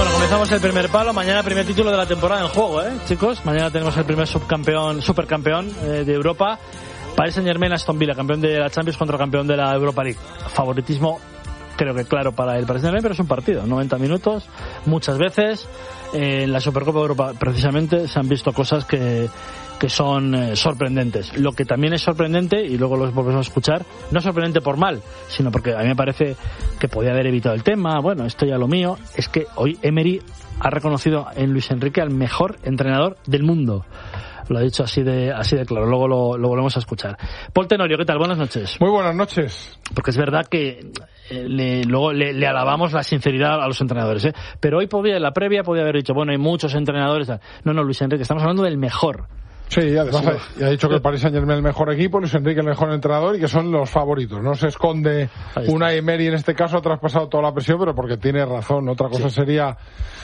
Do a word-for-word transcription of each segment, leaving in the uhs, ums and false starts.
Bueno, comenzamos el primer palo. Mañana primer título de la temporada en juego, ¿eh, chicos? Mañana tenemos el primer subcampeón, supercampeón eh, de Europa. Paris Saint-Germain, Aston Villa, campeón de la Champions contra campeón de la Europa League. Favoritismo, creo que claro para el Paris Saint-Germain, pero es un partido, noventa minutos, muchas veces. Eh, en la Supercopa de Europa, precisamente, se han visto cosas que, que son eh, sorprendentes. Lo que también es sorprendente, y luego los volvemos a escuchar, no es sorprendente por mal, sino porque a mí me parece que podía haber evitado el tema, bueno, esto ya lo mío, es que hoy Emery ha reconocido en Luis Enrique al mejor entrenador del mundo. Lo ha dicho así de así de claro. Luego lo, lo volvemos a escuchar. Paul Tenorio, ¿qué tal? Buenas noches. Muy buenas noches. Porque es verdad que eh, le, luego le, le alabamos la sinceridad a los entrenadores, ¿eh? Pero hoy podía, en la previa, podía haber dicho, bueno, hay muchos entrenadores. No, no, Luis Enrique, estamos hablando del mejor. Sí, además ha, ha dicho que el Paris Saint-Germain es el mejor equipo, Luis Enrique el mejor entrenador y que son los favoritos. No se esconde Unai Emery en este caso, ha traspasado toda la presión, pero porque tiene razón. Otra cosa sí. sería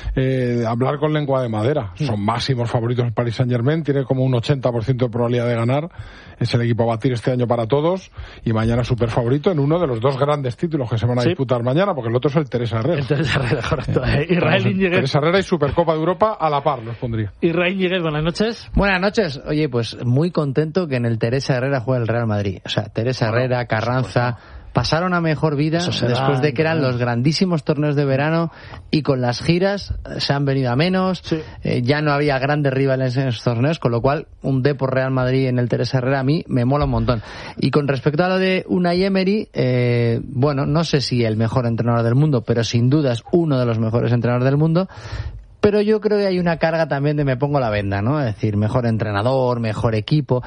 eh, hablar con lengua de madera. Sí. Son máximos favoritos el Paris Saint-Germain, tiene como un ochenta por ciento de probabilidad de ganar. Es el equipo a batir este año para todos y mañana súper favorito en uno de los dos grandes títulos que se van a sí. disputar mañana, porque el otro es el Teresa Herrera. El Teresa Herrera, correcto. Eh, Israel Íñiguez. Teresa Herrera y Supercopa de Europa a la par los pondría. Israel Íñiguez, buenas noches. Buenas noches. Oye, pues muy contento que en el Teresa Herrera juegue el Real Madrid. O sea, Teresa bueno, Herrera, Carranza, pasaron a mejor vida después de que eran los grandísimos torneos de verano y con las giras se han venido a menos. Sí. Eh, ya no había grandes rivales en esos torneos, con lo cual un Depor Real Madrid en el Teresa Herrera a mí me mola un montón. Y con respecto a lo de Unai Emery, eh, bueno, no sé si el mejor entrenador del mundo, pero sin duda es uno de los mejores entrenadores del mundo. Pero yo creo que hay una carga también de me pongo la venda, ¿no? Es decir, mejor entrenador, mejor equipo.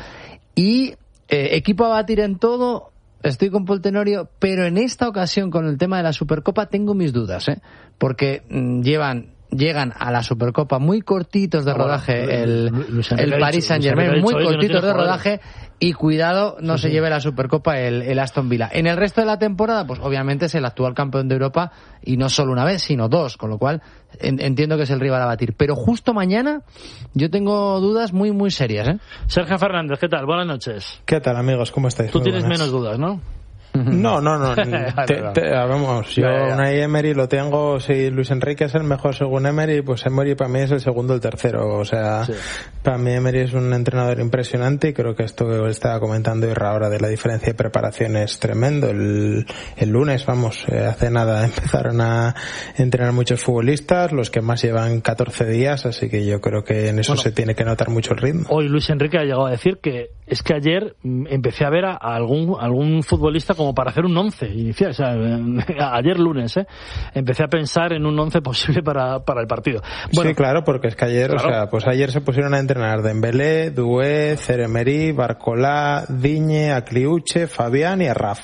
Y eh, equipo a batir en todo, estoy con Paul Tenorio, pero en esta ocasión con el tema de la Supercopa tengo mis dudas, ¿eh? Porque mmm, llevan... llegan a la Supercopa muy cortitos de rodaje el, el Paris Saint-Germain, muy cortitos de rodaje, y cuidado no se lleve la Supercopa el, el Aston Villa. En el resto de la temporada, pues obviamente es el actual campeón de Europa, y no solo una vez, sino dos, con lo cual en, entiendo que es el rival a batir. Pero justo mañana yo tengo dudas muy, muy serias, ¿eh? Sergio Fernández, ¿qué tal? Buenas noches. ¿Qué tal, amigos? ¿Cómo estáis? Tú Muy tienes buenas. menos dudas, ¿no? No, no, no. te, te, vamos, yo Unai Emery lo tengo. Si Luis Enrique es el mejor según Emery, pues Emery para mí es el segundo o el tercero. O sea, sí. para mí Emery es un entrenador impresionante y creo que esto que estaba comentando Irra ahora de la diferencia de preparación es tremendo. El, el lunes, vamos, eh, hace nada empezaron a entrenar muchos futbolistas, los que más llevan catorce días, así que yo creo que en eso bueno, se tiene que notar mucho el ritmo. Hoy Luis Enrique ha llegado a decir que es que ayer empecé a ver a algún, algún futbolista como para hacer un once inicial, o sea, ayer lunes, ¿eh? Empecé a pensar en un once posible para, para el partido. Bueno, sí, claro, porque es que ayer, claro. o sea, pues ayer se pusieron a entrenar Dembélé, Doué, Ceremery, Barcolá, Digne, Akliuche, Fabián y Arraf.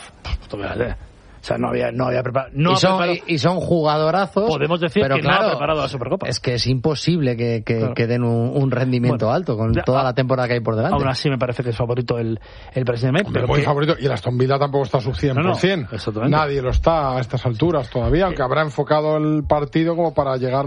O sea, no había, no había preparado. No y, son, preparado. y son jugadorazos. Podemos decir pero que claro, no ha preparado la Supercopa. Es que es imposible que, que, claro. que den un, un rendimiento bueno, alto con ya, toda la temporada que hay por delante. Aún así me parece que es favorito el, el presidente. Pero muy que... favorito. Y el Aston Villa tampoco está a su cien por ciento. No, no, nadie lo está a estas alturas todavía, aunque habrá enfocado el partido como para llegar